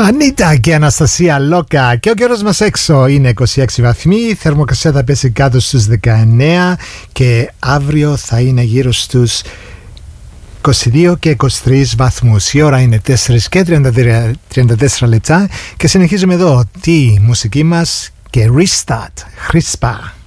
Ανίτα και Αναστασία Λόκα. Και ο καιρός μας έξω είναι 26 βαθμοί, η θερμοκρασία θα πέσει κάτω στους 19 και αύριο θα είναι γύρω στους 22 και 23 βαθμούς. Η ώρα είναι 4 και 34 λεπτά και συνεχίζουμε εδώ τη μουσική μας και Restart, Χρυσπά.